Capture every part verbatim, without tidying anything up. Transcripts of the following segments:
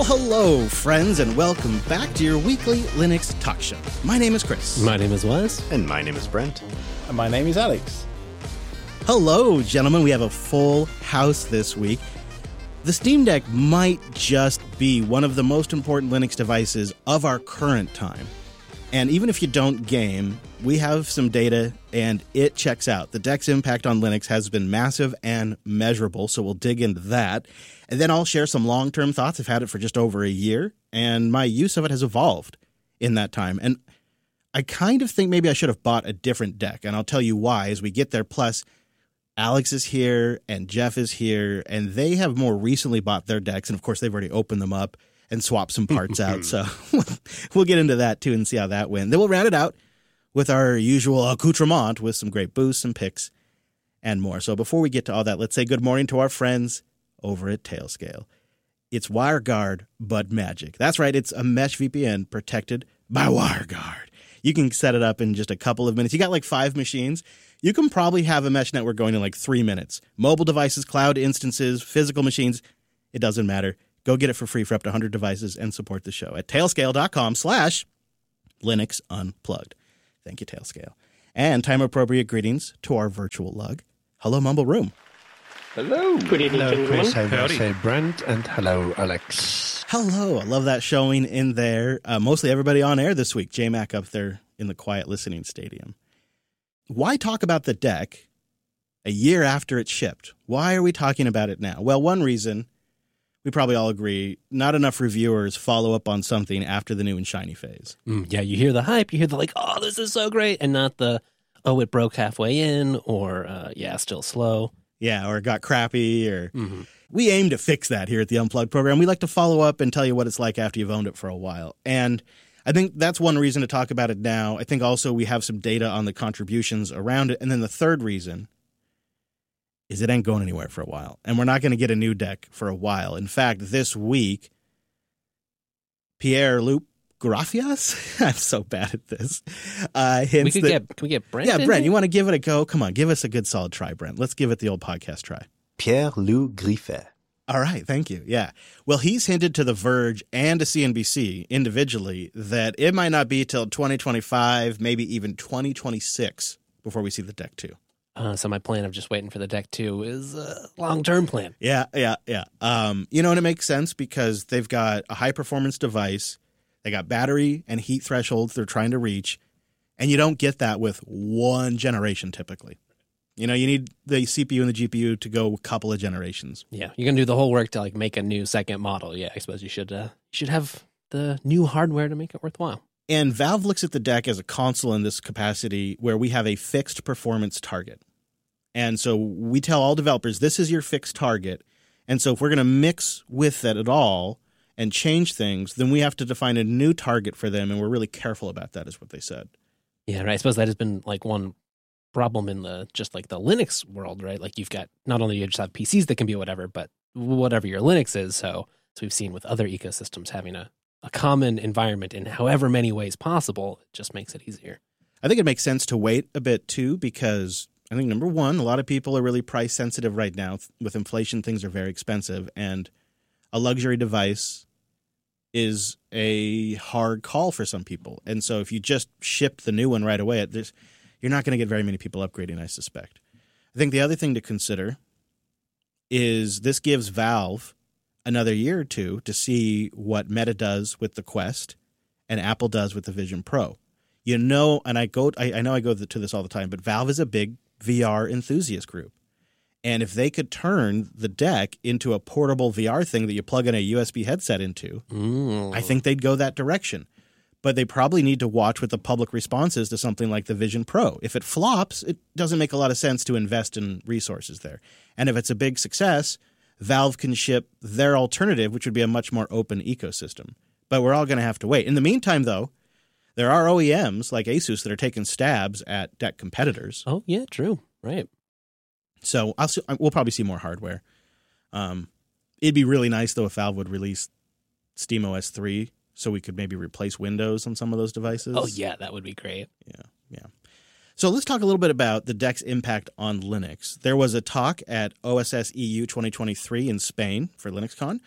Well, hello, friends, and welcome back to your weekly Linux talk show. My name is Chris. My name is Wes. And my name is Brent. And my name is Alex. Hello, gentlemen. We have a full house this week. The Steam Deck might just be one of the most important Linux devices of our current time. And even if you don't game, we have some data, and it checks out. The Deck's impact on Linux has been massive and measurable, so we'll dig into that. And then I'll share some long-term thoughts. I've had it for just over a year, and my use of it has evolved in that time. And I kind of think maybe I should have bought a different deck, and I'll tell you why as we get there. Plus, Alex is here, and Jeff is here, and they have more recently bought their decks, and of course they've already opened them up and swap some parts out. So we'll get into that too and see how that went. Then we'll round it out with our usual accoutrement with some great boosts and picks and more. So before we get to all that, let's say good morning to our friends over at Tailscale. It's WireGuard, but magic. That's right. It's a mesh V P N protected by WireGuard. You can set it up in just a couple of minutes. You got like five machines. You can probably have a mesh network going in like three minutes. Mobile devices, cloud instances, physical machines, it doesn't matter. Go get it for free for up to one hundred devices and support the show at tailscale.com slash Linux Unplugged. Thank you, Tailscale. And time-appropriate greetings to our virtual lug. Hello, Mumble Room. Hello. Good evening, Hello, Chris. I Howdy. say Brent, and hello, Alex. Hello. I love that showing in there. Uh, mostly everybody on air this week. J-Mac up there in the quiet listening stadium. Why talk about the deck a year after it shipped? Why are we talking about it now? Well, one reason, we probably all agree, not enough reviewers follow up on something after the new and shiny phase. Mm, yeah, you hear the hype, you hear the like, oh, this is so great, and not the, oh, it broke halfway in, or, uh, yeah, still slow. Yeah, or it got crappy, or... Mm-hmm. We aim to fix that here at the Unplugged program. We like to follow up and tell you what it's like after you've owned it for a while. And I think that's one reason to talk about it now. I think also we have some data on the contributions around it. And then the third reason is it ain't going anywhere for a while. And we're not going to get a new deck for a while. In fact, this week, Pierre-Luc Grafias, I'm so bad at this, uh, hints we could that, get, can we get Brent Yeah, in Brent, here? you want to give it a go? Come on, give us a good solid try, Brent. Let's give it the old podcast try. Pierre-Luc Griffet. All right, thank you. Yeah. Well, he's hinted to The Verge and to C N B C individually that it might not be till twenty twenty-five, maybe even twenty twenty-six before we see the Deck two. Uh, so my plan of just waiting for the Deck two is a long-term plan. Yeah, yeah, yeah. Um, you know, and it makes sense because they've got a high-performance device. They got battery and heat thresholds they're trying to reach, and you don't get that with one generation typically. You know, you need the C P U and the G P U to go a couple of generations. Yeah, you're going to do the whole work to like make a new second model. Yeah, I suppose you should uh, you should have the new hardware to make it worthwhile. And Valve looks at the Deck as a console in this capacity where we have a fixed performance target. And so we tell all developers, this is your fixed target. And so if we're going to mix with that at all and change things, then we have to define a new target for them. And we're really careful about that, is what they said. Yeah, right. I suppose that has been like one problem in the just like the Linux world, right? Like you've got not only you just have P Cs that can be whatever, but whatever your Linux is. So, so we've seen with other ecosystems having a, a common environment in however many ways possible, it just makes it easier. I think it makes sense to wait a bit too, because I think number one, a lot of people are really price sensitive right now. With inflation, things are very expensive, and a luxury device is a hard call for some people. And so if you just ship the new one right away, there's you're not going to get very many people upgrading, I suspect. I think the other thing to consider is this gives Valve another year or two to see what Meta does with the Quest and Apple does with the Vision Pro. You know, and I go, I, I know I go to this all the time, but Valve is a big V R enthusiast group. And if they could turn the Deck into a portable V R thing that you plug in a U S B headset into, mm. I think they'd go that direction. But they probably need to watch what the public response is to something like the Vision Pro. If it flops, it doesn't make a lot of sense to invest in resources there. And if it's a big success, Valve can ship their alternative, which would be a much more open ecosystem. But we're all going to have to wait. In the meantime, though, there are O E Ms like Asus that are taking stabs at Deck competitors. Oh, yeah, true. Right. So I'll, we'll probably see more hardware. Um, it'd be really nice, though, if Valve would release SteamOS three so we could maybe replace Windows on some of those devices. Oh, yeah, that would be great. Yeah, yeah. So let's talk a little bit about the Deck's impact on Linux. There was a talk at O S S E U twenty twenty-three in Spain for LinuxCon,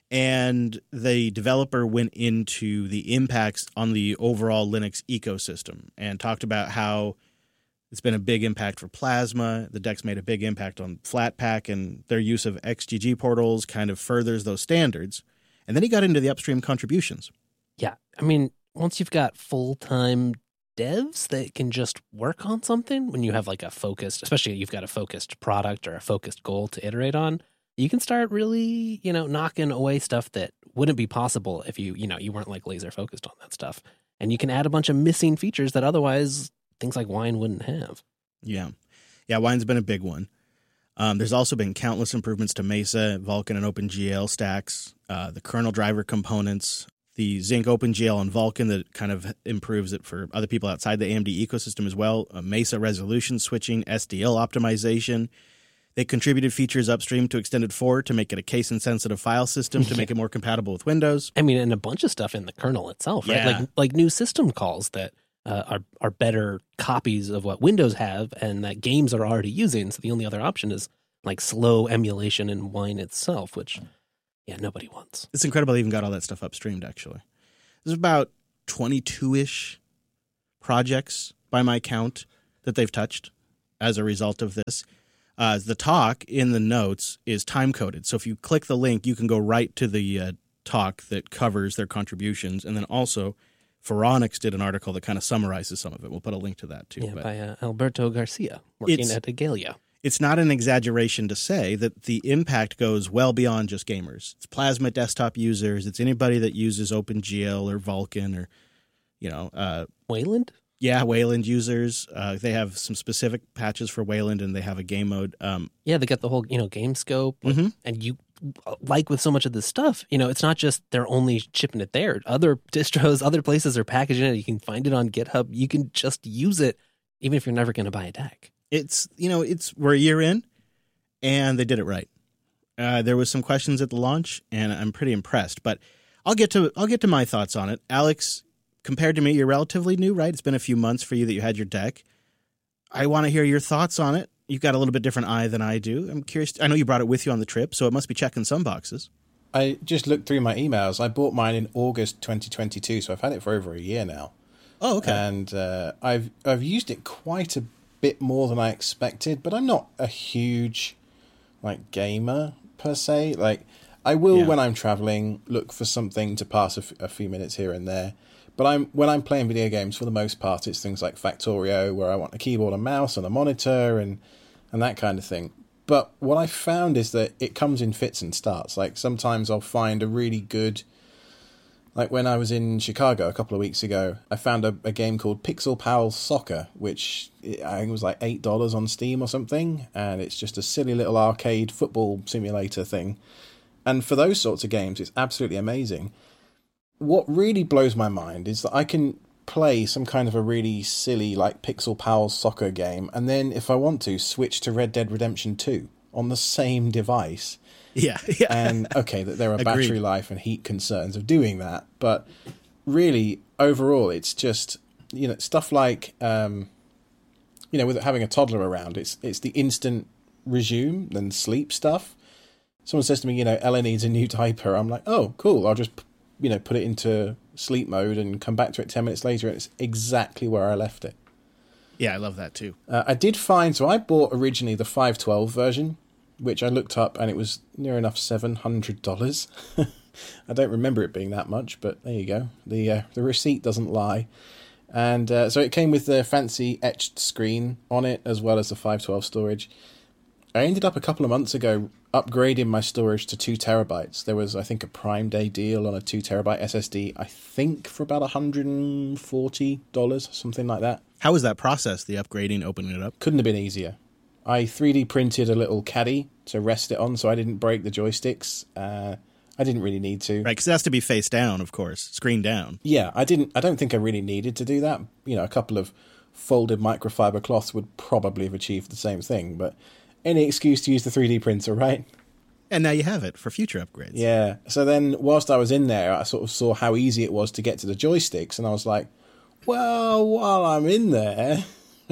And the developer went into the impacts on the overall Linux ecosystem and talked about how it's been a big impact for Plasma. The deck's made a big impact on Flatpak, and their use of X G G portals kind of furthers those standards. And then he got into the upstream contributions. Yeah. I mean, once you've got full-time devs that can just work on something, when you have like a focused, especially you've got a focused product or a focused goal to iterate on, you can start really, you know, knocking away stuff that wouldn't be possible if you, you know, you weren't like laser focused on that stuff. And you can add a bunch of missing features that otherwise things like Wine wouldn't have. Yeah. Yeah, Wine's been a big one. Um, there's also been countless improvements to Mesa, Vulkan, and OpenGL stacks, uh, the kernel driver components, the Zinc OpenGL and Vulkan that kind of improves it for other people outside the A M D ecosystem as well, uh, Mesa resolution switching, S D L optimization. They contributed features upstream to Extended four to make it a case-insensitive file system to make it more compatible with Windows. I mean, and a bunch of stuff in the kernel itself, right? Yeah. Like like new system calls that uh, are are better copies of what Windows have and that games are already using. So the only other option is like slow emulation in Wine itself, which, yeah, nobody wants. It's incredible they even got all that stuff upstreamed, actually. There's about twenty-two-ish projects, by my count, that they've touched as a result of this. Uh, the talk in the notes is time-coded. So if you click the link, you can go right to the uh, talk that covers their contributions. And then also, Phoronix did an article that kind of summarizes some of it. We'll put a link to that, too. Yeah, but by uh, Alberto Garcia, working It's- at Igalia. it's not an exaggeration to say that the impact goes well beyond just gamers. It's Plasma desktop users. It's anybody that uses OpenGL or Vulkan or, you know, uh, Wayland? yeah, Wayland users. Uh, they have some specific patches for Wayland, and they have a game mode. Um, Yeah, they got the whole, you know, game scope. Mhm. And you, like with so much of this stuff, you know, it's not just they're only shipping it there. Other distros, other places are packaging it. You can find it on GitHub. You can just use it even if you're never going to buy a deck. it's, you know, it's we're a year in, and they did it right. Uh, there was some questions at the launch, and I'm pretty impressed. But I'll get to I'll get to my thoughts on it. Alex, compared to me, you're relatively new, right? It's been a few months for you that you had your deck. I want to hear your thoughts on it. You've got a little bit different eye than I do. I'm curious. I know you brought it with you on the trip, so it must be checking some boxes. I just looked through my emails. I bought mine in August twenty twenty-two, so I've had it for over a year now. Oh, okay. And uh, I've I've used it quite a bit more than I expected, but I'm not a huge like gamer per se. Like I will Yeah. when I'm traveling look for something to pass a, f- a few minutes here and there. But I'm when I'm playing video games, for the most part, it's things like Factorio, where I want a keyboard and mouse and a monitor and and that kind of thing. But what I found is that it comes in fits and starts. Like sometimes I'll find a really good, like when I was in Chicago a couple of weeks ago, I found a, a game called Pixel Pals Soccer, which I think was like eight dollars on Steam or something, and it's just a silly little arcade football simulator thing. And for those sorts of games, it's absolutely amazing. What really blows my mind is that I can play some kind of a really silly like Pixel Pals Soccer game, and then if I want to, switch to Red Dead Redemption two on the same device. Yeah, yeah. And okay, that there are Agreed. battery life and heat concerns of doing that, but really overall it's just, you know, stuff like um you know, with having a toddler around, it's it's the instant resume and sleep stuff. Someone says to me, you know, Ella needs a new diaper. I'm like, oh cool, I'll just, you know, put it into sleep mode and come back to it ten minutes later and it's exactly where I left it. Yeah, I love that too. Uh, I did find, so I bought originally the five twelve version, which I looked up and it was near enough seven hundred dollars. I don't remember it being that much, but there you go. The uh, the receipt doesn't lie. And uh, so it came with the fancy etched screen on it, as well as the five twelve storage. I ended up a couple of months ago upgrading my storage to two terabytes. There was, I think, a Prime Day deal on a two terabyte S S D, I think for about one hundred forty dollars, something like that. How was that process, the upgrading, opening it up? Couldn't have been easier. I three D printed a little caddy to rest it on so I didn't break the joysticks. Uh, I didn't really need to. Right, because it has to be face down, of course, screen down. Yeah, I didn't. I don't think I really needed to do that. You know, a couple of folded microfiber cloths would probably have achieved the same thing, but any excuse to use the three D printer, right? And now you have it for future upgrades. Yeah. So then whilst I was in there, I sort of saw how easy it was to get to the joysticks, and I was like, well, while I'm in there,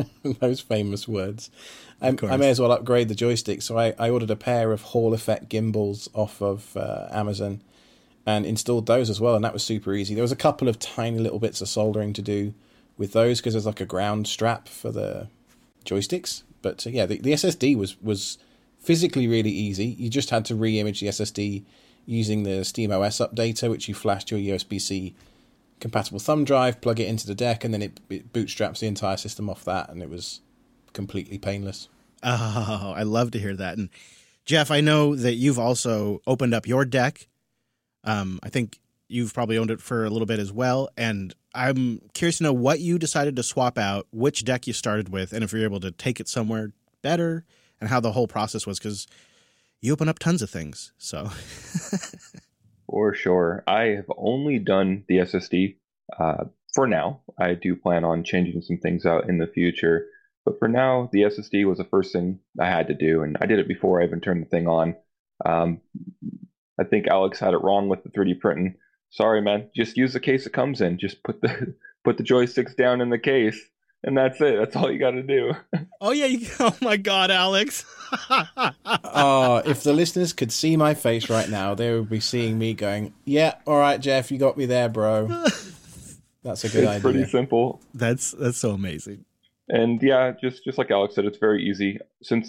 Those famous words. I, I may as well upgrade the joystick. So I, I ordered a pair of Hall Effect gimbals off of uh, Amazon and installed those as well. And that was super easy. There was a couple of tiny little bits of soldering to do with those because there's like a ground strap for the joysticks. But uh, yeah, the, the S S D was, was physically really easy. You just had to re-image the S S D using the SteamOS updater, which you flashed your U S B C compatible thumb drive, plug it into the deck, and then it, it bootstraps the entire system off that, and it was completely painless. Oh, I love to hear that. And Jeff, I know that you've also opened up your deck. Um, I think you've probably owned it for a little bit as well, and I'm curious to know what you decided to swap out, which deck you started with, and if you're able to take it somewhere better, and how the whole process was, because you open up tons of things. So, For sure. I have only done the S S D uh, for now. I do plan on changing some things out in the future. But for now, the S S D was the first thing I had to do, and I did it before I even turned the thing on. Um, I think Alex had it wrong with the three D printing. Sorry, man. Just use the case it comes in. Just put the put the joysticks down in the case, and that's it. That's all you got to do. Oh yeah! You, oh my God, Alex. Oh, if the listeners could see my face right now, they would be seeing me going, "Yeah, all right, Jeff, you got me there, bro." That's a good it's idea. It's pretty simple. That's that's so amazing. And yeah, just just like Alex said, it's very easy. Since